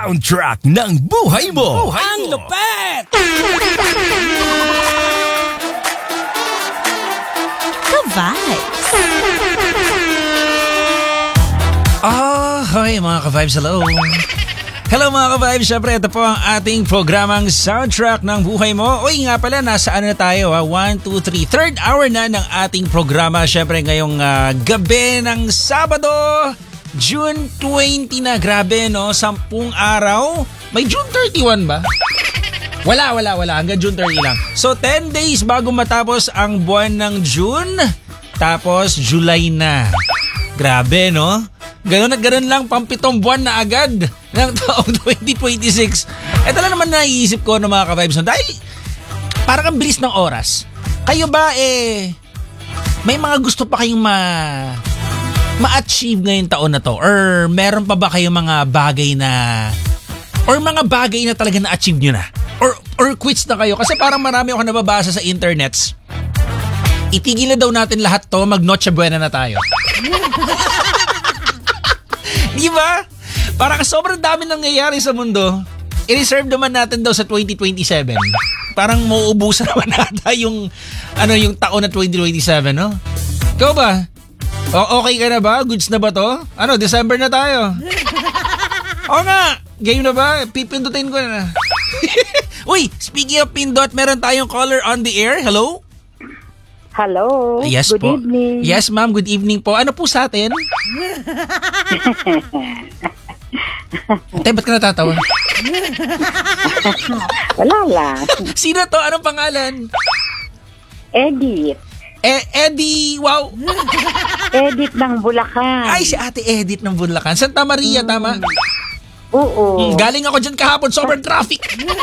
soundtrack ng buhay mo. Ang lupet! Ka-vibes. Hi mga ka-vibes, hello! Hello mga ka-vibes, syempre ito po ang ating programang soundtrack ng buhay mo. Uy nga pala, nasaan na tayo ha? 1, 2, 3, third hour na ng ating programa. Syempre ngayong gabi ng Sabado, June 20 na. Grabe no, 10 araw. May June 31 ba? Wala. Hanggang June 30 lang. So 10 days bago matapos ang buwan ng June. Tapos July na. Grabe no? Ganun at ganun lang, pampitong buwan na agad ng taong 2026. Ito lang naman naiisip ko ng mga ka-vibes no? Dahil parang ang bilis ng oras. Kayo ba may mga gusto pa kayong ma-achieve ngayong taon na to? Or meron pa ba kayong mga bagay na talaga na-achieve nyo na? Or quits na kayo? Kasi parang marami ako nababasa sa internets. Itigil na daw natin lahat to, mag-Noche Buena na tayo. Di ba? Parang sobrang dami nangyayari sa mundo. I-reserve naman natin daw sa 2027. Parang mauubusan naman nata yung taon na 2027, no? Ikaw ba? Okay ka na ba? Goods na ba to? December na tayo. Oo nga. Game na ba? Pipindutin ko na. Uy, speaking of pindot, meron tayong caller on the air. Hello? Hello. Yes Good po. evening. Yes, ma'am. Good evening po. Ano po sa atin? Ba't ka natatawa? Wala lang. Sino to? Anong pangalan? Edith. Eddie, wow. Edith ng Bulacan. Ay, si Ate Edith ng Bulacan. Santa Maria, tama? Oo. Galing ako dyan kahapon, sobrang traffic.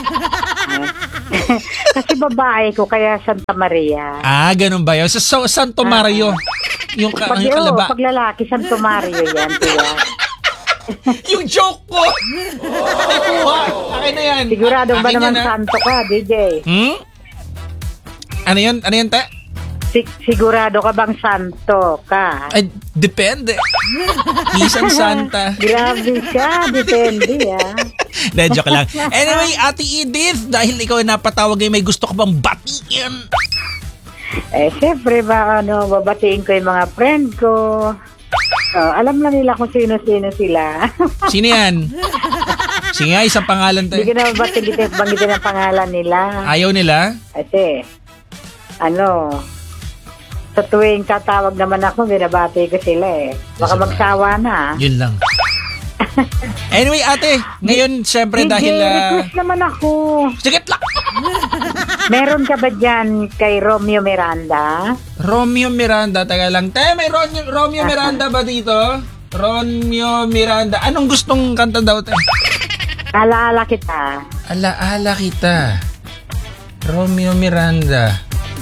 Kasi babae ko, kaya Santa Maria. Ganun ba yun? So Santo Mario. Yung kalaba. Pag lalaki, Santo Mario yan. Tiya. Yung joke ko. Ay, kuha. Akin na yan. Sigurado ba Akin naman yan, ha? santo ka, DJ? Ano yan, te? Sigurado ka bang santo ka? Ay, depende. Isang Santa. Grabe ka, depende Dahil joke lang. Anyway, Ate Edith, dahil ikaw ay napatawag ay may gusto ka bang batiin? Siyempre babatiin ko yung mga friend ko. Alam na nila kung sino-sino sila. Sino yan? Sige nga, isang pangalan Hindi tayo. ko na banggitin ang pangalan nila. Ayaw nila? Kasi, sa tuwing tatawag naman ako, binabati ko sila Baka magsawa na. Yun lang. Anyway, ate, ngayon, syempre dahil... request naman ako. Sige lang! Meron ka ba dyan kay Romeo Miranda? Romeo Miranda, taga lang. Te, may Romeo Miranda ba dito? Romeo Miranda. Anong gustong kanta daw, te? Alaala kita. Alaala kita. Romeo Miranda.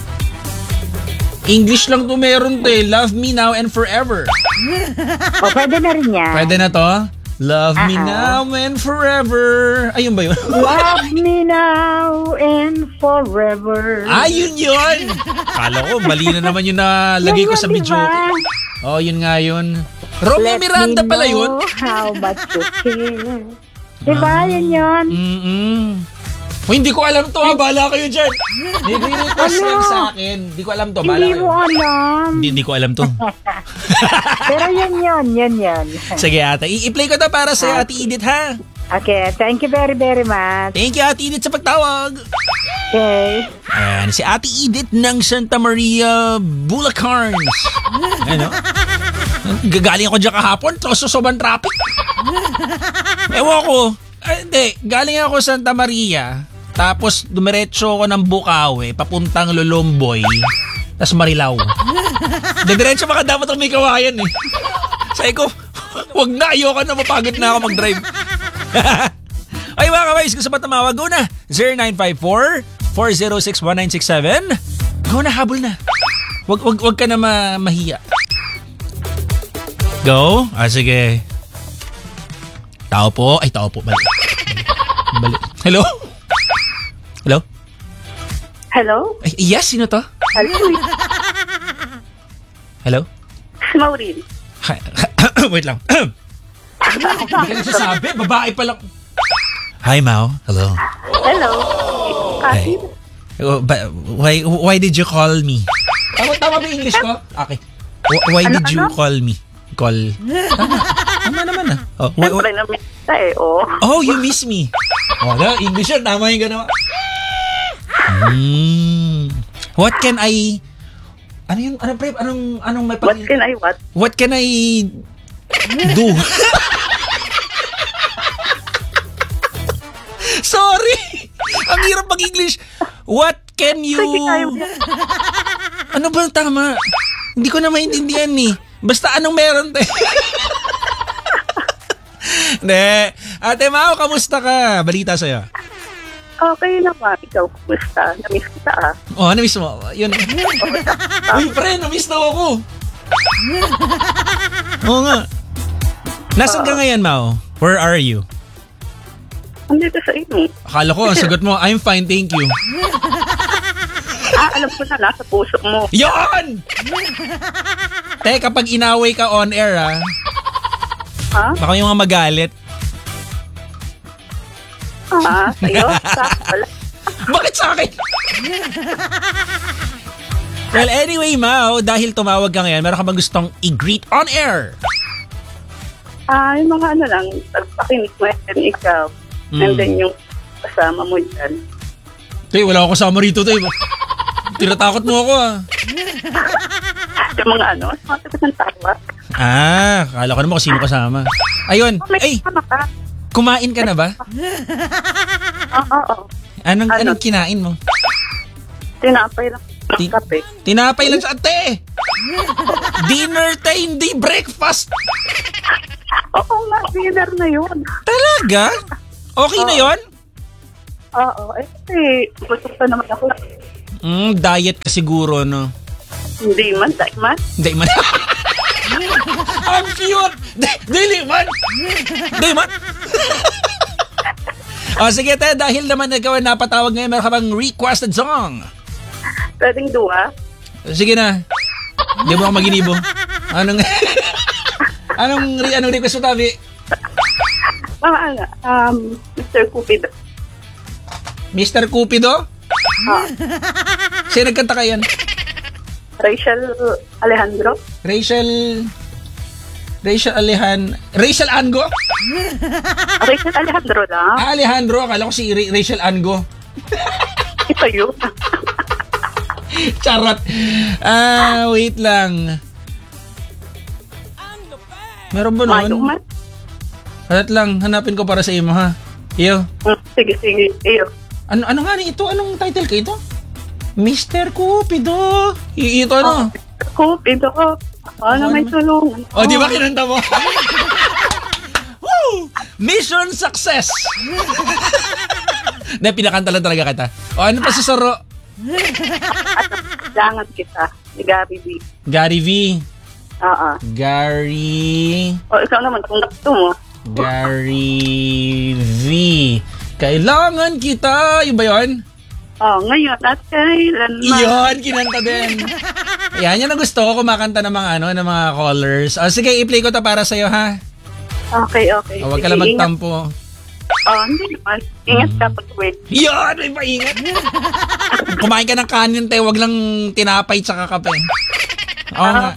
English lang to meron, te. Love me now and forever. Pwede na rin yan. Pwede na to? Love me now and forever. Ayun ba yun? Love me now and forever. Ayun yun! Kala ko, mali na naman yun na lagay ko sa video. Oh, yun nga yun. Romeo Miranda pala yun. How much you care. Diba, yun yun? Hindi ko alam to, bahala kayo dyan. Nag-request lang sa akin. Hindi ko alam to, bahala Hindi kayo. mo alam. Hindi ko alam to. Pero yun. Sige ate, i-play ko to para sa Ate Edith ha. Okay, thank you very, very much. Thank you Ate Edith sa pagtawag. Okay. Ayan, si Ate Edith ng Santa Maria, Bulacan. Ano? Gagaling ako dyan kahapon, sobrang traffic. Ewan ko. Hindi, galing ako Santa Maria. Tapos dumiretso ako ng Bukawi, papuntang Lolomboy, tapos Marilao. Diretso baka dapat ang may kawayan Sabi ko, wag na, ayoko na, mapagod na ako mag-drive. Ay mga kabais, gusto ba tumawag? Go na, 0954-406-1967. Go na, habol na. Wag ka na mahiya. Go? Sige. Tao po. Bali. Hello? Hello? Hello? Ay, yes, sino to? Hello? Hello? Maureen. Wait lang. Hindi ka nagsasabi, babae pa lang. Hi, Mao. Hello. Hello. Hey. Why did you call me? Tama ba yung English ko? Okay. Why did you call me? Call. Tama naman ah. Oh, Siyempre na-miss kita oh, you miss me. Oh, no, English yun. Tama yung ganawa. What can I... Ano yun? Anong may What can I what? What can I do? Sorry! Ang hirap mag-English. What can you... Sige, kaya mo. Ano ba ang tama? Hindi ko na maintindihan eh. Basta anong meron tayo. Ne. Ate Mao, kamusta ka? Balita sa'yo. Okay naman. Ikaw, kumusta? Na-miss kita Oh, na-miss mo. Yun. Uy, pre, na-miss daw ako. Oo nga. Nasaan ka ngayon, Mao? Where are you? Andito sa inyo. Akala ko, ang sagot mo, I'm fine, thank you. Alam ko na, nasa puso mo. Yon! Te, kapag inaway ka on air, Ha? baka yung mga magalit. Sa'yo? Wala. Bakit sa akin? Well, anyway, Mao, dahil tumawag ka ngayon, meron ka bang gustong i-greet on air? Yung mga ano lang, pagpakinig mo and ikaw. And then yung kasama mo dyan. Te, wala ako kasama rito, te. Tinatakot mo ako, Yung mga ano, mga tagot ng tawa. Kala ko naman kung sino kasama. Ayun, May kasama ka. kumain ka na ba? Oo. Anong kinain mo? Tinapay lang. Kape. Tinapay lang sa ate. Dinner time, hindi breakfast. Oo nga, dinner na yun. Talaga? Okay na yon? Oo. Kasi, gusto pa naman ako. Diet ka siguro, no? Hindi man, dahil man. Hindi man. Ang cute! Dili man! Di man! O sige, te, dahil naman ikaw ay napatawag ngayon, meron ka bang requested song? Pwedeng duwa. Sige na. Hindi mo ako maginibo. Anong request mo, Tabi? Mga ano, Mr. Cupido. Mr. Cupido? Sino nagkanta ka yan? Rachel Alejandro. Rachel Ango? Rachel Alejandro lang. Alejandro, akala ko si Rachel Ango. Ito yun. Charot. Wait lang. Meron ba nun? Halat lang, hanapin ko para sa imo, ha? Iyo. Sige. Iyo. Ano nga ni ito? Anong title ka ito? Mr. Cupido. Ito ano? Cupido. Ano may tulungan? Di ba kinanta mo? Woo! Mission success! Pinakanta lang talaga kita. Ano pa susuro? Langan kita. Ni Gary V. Gary V. Oo. Gary... Ikaw naman kung gusto mo. Gary V. Kailangan kita. Yung ba yun? Ngayon at kailanman. Yun, kinanta din. Yan ang gusto ko, kumakanta ng mga ng mga callers. Sige, i-play ko to para sa'yo, ha? Okay. Huwag ka lang magtampo. Hindi naman. Ingat ka pag-wait. Yun, may paingat. Kumain ka ng kanin, te. Huwag lang tinapay tsaka kape. Oo nga.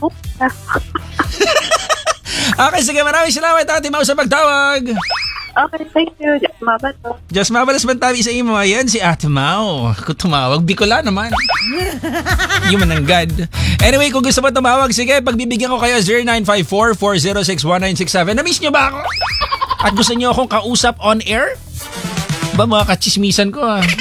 Okay, sige, maraming salamat, Ate Mau, sa pagtawag. Okay, thank you. Just mabalas bantabi sa imo. Ayan, si Ate Mau. Kung tumawag, Bicola naman. Human ng God. Anyway, kung gusto mo tumawag, sige, pagbibigyan ko kayo 0954-406-1967. Na-miss nyo ba ako? At gusto nyo akong kausap on air? Ba, mga kachismisan ko,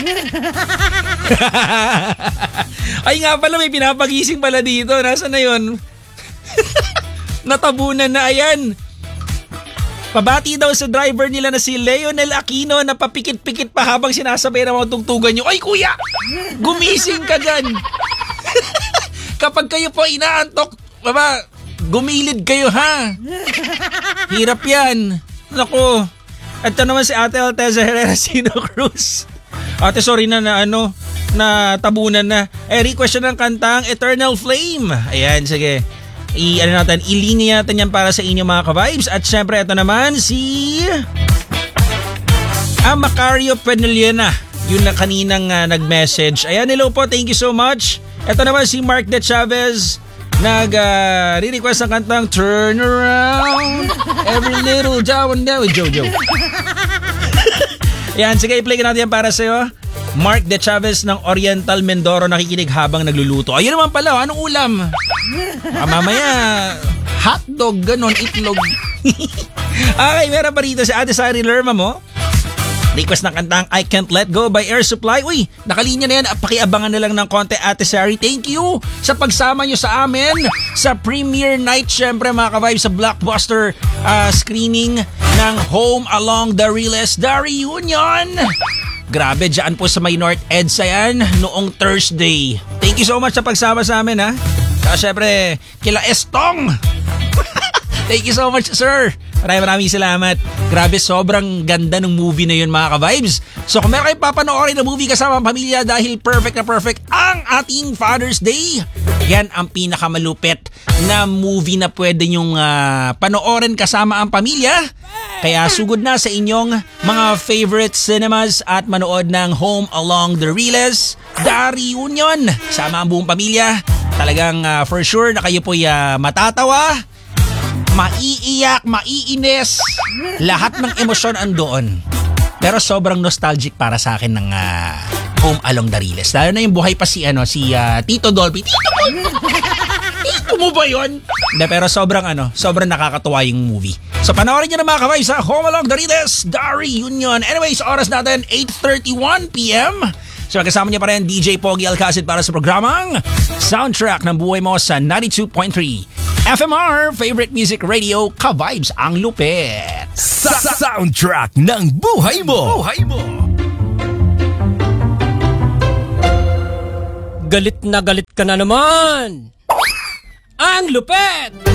Ay nga pala, may pinapagising pala dito. Nasaan na yun? Natabunan na, ayan. Pabati daw sa driver nila na si Leonel Aquino na papikit-pikit pa habang sinasabay na mga tugtugan nyo. Ay kuya, gumising ka dyan. Kapag kayo po inaantok, baba, gumilid kayo, ha? Hirap yan. Naku. At ito naman si Ate Alteza Herrera Sino Cruz. Ate, sorry na tabunan na. Request siya ng kantang Eternal Flame. Ayan, sige. Ilinya natin yan para sa inyo, mga ka-vibes. At syempre, ito naman si Macario Peneliana, yun na kaninang nag-message. Ayan, hello po, thank you so much. Ito naman si Mark De Chavez, re-request ng kantang Turn Around, Every Little Down Now, Jojo. Yan, sige, i-play ka natin yan para sa'yo. Mark De Chavez ng Oriental Mindoro nakikinig habang nagluluto. Ayun naman pala, anong ulam? Mamaya, hotdog, ganon, itlog. Okay, meron pa rito si Ate Sari Lerma mo. Request ng kantang I Can't Let Go by Air Supply. Uy, nakalinya na yan. Pakiabangan na lang ng konti, Ate Sari. Thank you sa pagsama nyo sa amin sa premiere night, syempre mga ka-vibes, sa blockbuster screening ng Home Along the Realest, The Reunion. Grabe, dyan po sa may North EDSA yan noong Thursday. Thank you so much sa pagsama sa amin, ha. Saka syempre, kila Estong. Thank you so much, sir. Maraming salamat. Grabe, sobrang ganda ng movie na yun, mga ka-vibes. So kung meron kayong papanoorin na movie kasama ang pamilya dahil perfect na perfect ang ating Father's Day, yan ang pinakamalupit na movie na pwede nyong panoorin kasama ang pamilya. Kaya sugod na sa inyong mga favorite cinemas at manood ng Home Along the Realest, The Reunion. Sama ang buong pamilya. Talagang for sure na kayo po'y matatawa, maiiyak, maiinis, lahat ng emosyon andoon. Pero sobrang nostalgic para sa akin ng Home Along the Realest. Lalo na yung buhay pa si Tito Dolby. Tito mo ba yun? De, pero sobrang nakakatuwa yung movie. So panoorin nyo na mga kaway sa Home Along the Realest, The Reunion. Anyways, oras natin 8:31 p.m. So kasama niya pa rin DJ Pogi Alcacid para sa programang Soundtrack ng Buhay Mo sa 92.3 FMR, Favorite Music Radio, ka-vibes ang lupit. Soundtrack ng buhay mo. Galit na galit ka na naman! Ang lupet!